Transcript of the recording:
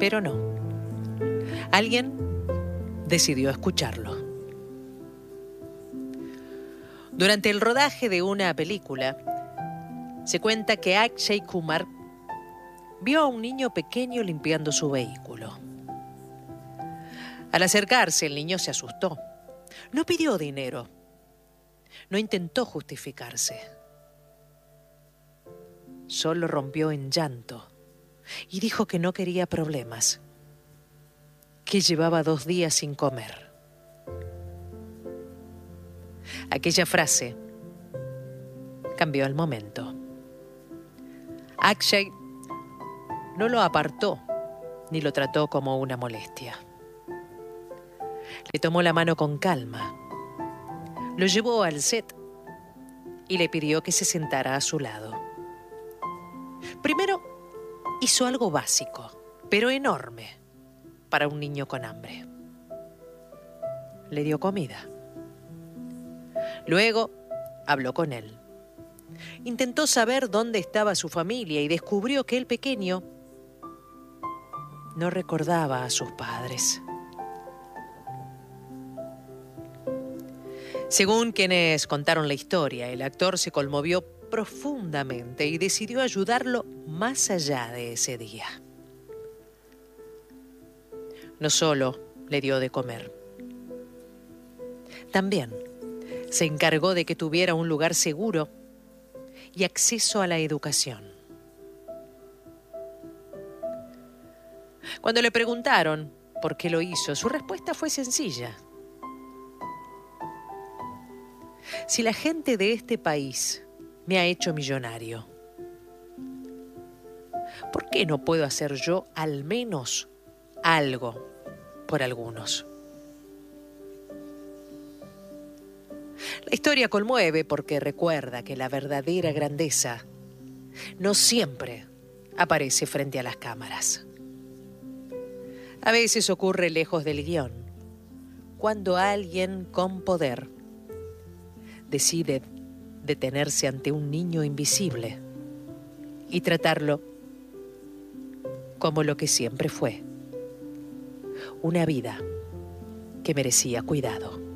Pero no. Alguien decidió escucharlo. Durante el rodaje de una película, se cuenta que Akshay Kumar vio a un niño pequeño limpiando su vehículo. Al acercarse, el niño se asustó. No pidió dinero. No intentó justificarse. Solo rompió en llanto y dijo que no quería problemas, que llevaba 2 días sin comer. Aquella frase cambió el momento. Akshay no lo apartó ni lo trató como una molestia. Le tomó la mano con calma, lo llevó al set y le pidió que se sentara a su lado. Primero hizo algo básico, pero enorme, para un niño con hambre. Le dio comida. Luego habló con él. Intentó saber dónde estaba su familia y descubrió que el pequeño no recordaba a sus padres. Según quienes contaron la historia, el actor se conmovió profundamente y decidió ayudarlo más allá de ese día. No solo le dio de comer, también se encargó de que tuviera un lugar seguro y acceso a la educación. Cuando le preguntaron por qué lo hizo, su respuesta fue sencilla. Si la gente de este país me ha hecho millonario, ¿por qué no puedo hacer yo al menos algo por algunos? La historia conmueve porque recuerda que la verdadera grandeza no siempre aparece frente a las cámaras. A veces ocurre lejos del guión, cuando alguien con poder decide detenerse ante un niño invisible y tratarlo como lo que siempre fue, una vida que merecía cuidado.